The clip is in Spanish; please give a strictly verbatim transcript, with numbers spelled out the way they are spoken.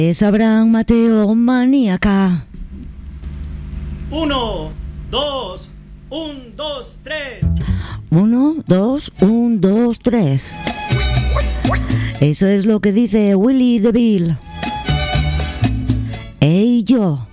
Es Abraham Mateo Maníaca. Uno, dos, un, dos, tres. Uno, dos, un, dos, tres. Eso es lo que dice Willie DeVille. Ey, yo.